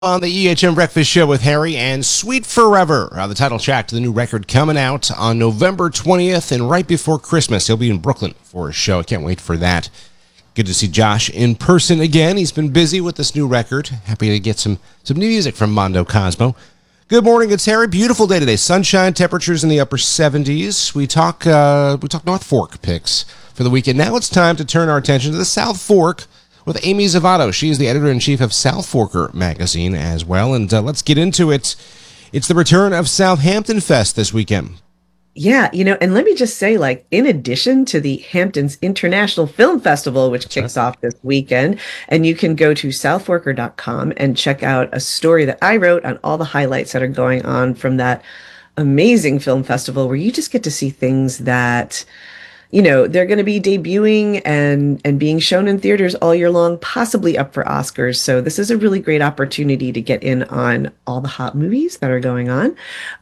On the EHM Breakfast Show with Harry and Sweet Forever, the title track to the new record coming out on November 20th, and right before Christmas. He'll be in Brooklyn for his show. I can't wait for that. Good to see Josh in person again. He's been busy with this new record. Happy to get some new music from Mondo Cosmo. Good morning, it's Harry. Beautiful day today. Sunshine, temperatures in the upper 70s. We talk North Fork picks for the weekend. Now it's time to turn our attention to the South Fork with Amy Zavato. She is the editor-in-chief of South Forker magazine as well. And let's get into it. It's the return of Southampton Fest this weekend. Yeah, and let me just say, in addition to the Hamptons International Film Festival, which kicks off this weekend, and you can go to southforker.com and check out a story that I wrote on all the highlights that are going on from that amazing film festival, where you just get to see things that they're going to be debuting and being shown in theaters all year long, possibly up for Oscars. So this is a really great opportunity to get in on all the hot movies that are going on.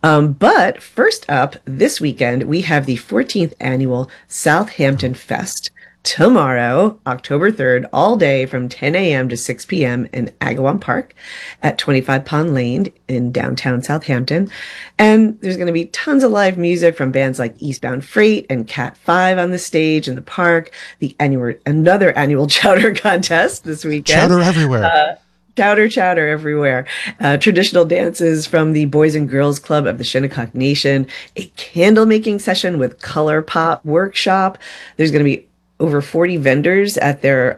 But first up, this weekend, we have the 14th annual Southampton Fest. Tomorrow, October 3rd, all day from 10 a.m. to 6 p.m. in Agawam Park at 25 Pond Lane in downtown Southampton. And there's going to be tons of live music from bands like Eastbound Freight and Cat 5 on the stage in the park. Another annual chowder contest this weekend. Chowder everywhere. Chowder everywhere. Traditional dances from the Boys and Girls Club of the Shinnecock Nation. A candle making session with Color Pop workshop. There's going to be over 40 vendors at their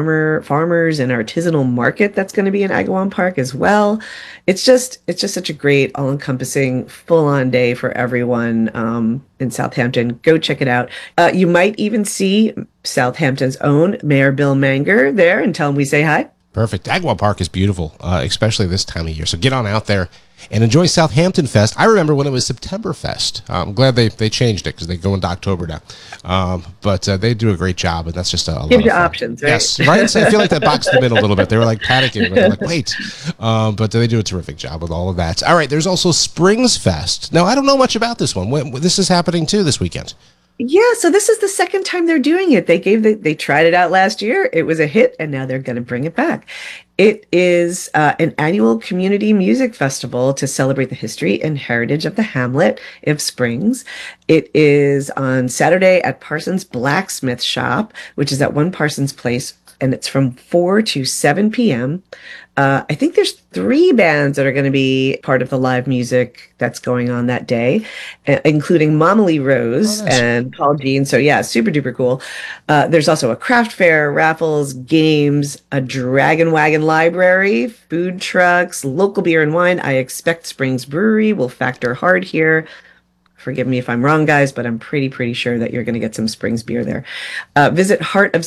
farmers and artisanal market that's going to be in Agawam Park as well. It's just such a great, all-encompassing, full-on day for everyone in Southampton. Go check it out. You might even see Southampton's own Mayor Bill Manger there, and tell him we say hi. Perfect. Agawam Park is beautiful, especially this time of year. So get on out there and enjoy Southampton Fest. I remember when it was September Fest. I'm glad they changed it because they go into October now. But they do a great job, and that's just a lot of fun. Options, right? Yes, right? So I feel like that boxed them in a little bit. They were panicking. They're wait. But they do a terrific job with all of that. All right, there's also Springs Fest. Now, I don't know much about this one. This is happening, too, this weekend. Yeah, so this is the second time they're doing it. They tried it out last year. It was a hit, and now they're going to bring it back. It is an annual community music festival to celebrate the history and heritage of the hamlet of Springs. It is on Saturday at Parsons Blacksmith Shop, which is at 1 Parsons Place, and it's from 4 to 7 p.m. I think there's 3 bands that are going to be part of the live music that's going on that day, including Mama Lee Rose and Paul Jean. So yeah, super duper cool. There's also a craft fair, raffles, games, a Dragon Wagon library, food trucks, local beer and wine. I expect Springs Brewery will factor hard here. Forgive me if I'm wrong, guys, but I'm pretty sure that you're going to get some Springs beer there. Visit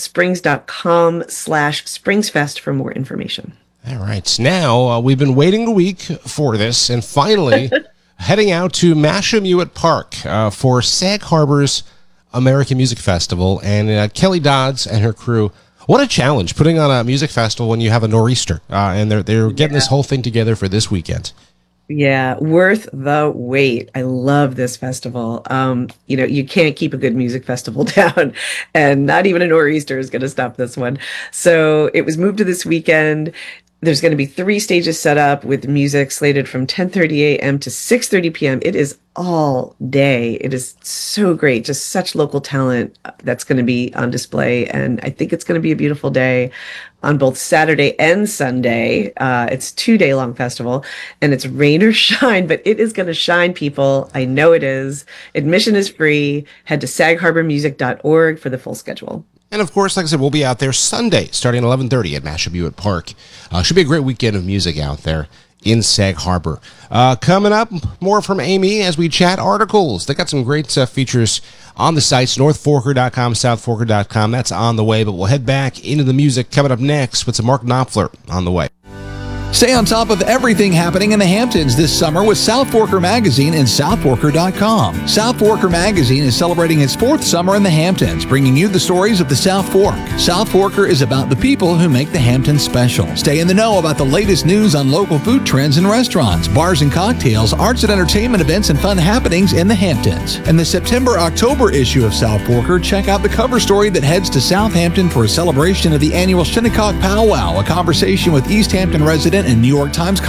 heartofsprings.com/SpringsFest for more information. All right. Now, we've been waiting a week for this, and finally heading out to Massamuet Park for Sag Harbor's American Music Festival. And Kelly Dodds and her crew, what a challenge putting on a music festival when you have a nor'easter. And they're getting this whole thing together for this weekend. Yeah, worth the wait. I love this festival. You can't keep a good music festival down, and not even a nor'easter is going to stop this one. So it was moved to this weekend. There's going to be 3 stages set up with music slated from 10:30 a.m. to 6:30 p.m. It is all day. It is so great. Just such local talent that's going to be on display. And I think it's going to be a beautiful day on both Saturday and Sunday. It's 2-day long festival, and it's rain or shine, but it is going to shine, people. I know it is. Admission is free. Head to sagharbormusic.org for the full schedule. And, of course, like I said, we'll be out there Sunday starting at 11:30 at Massamuet Park. Should be a great weekend of music out there in Sag Harbor. Coming up, more from Amy as we chat articles. They got some great features on the sites, northforker.com, southforker.com. That's on the way, but we'll head back into the music coming up next with some Mark Knopfler on the way. Stay on top of everything happening in the Hamptons this summer with South Forker Magazine and southforker.com. South Forker Magazine is celebrating its 4th summer in the Hamptons, bringing you the stories of the South Fork. South Forker is about the people who make the Hamptons special. Stay in the know about the latest news on local food trends and restaurants, bars and cocktails, arts and entertainment events, and fun happenings in the Hamptons. In the September-October issue of South Forker, check out the cover story that heads to Southampton for a celebration of the annual Shinnecock Powwow, a conversation with East Hampton resident and New York Times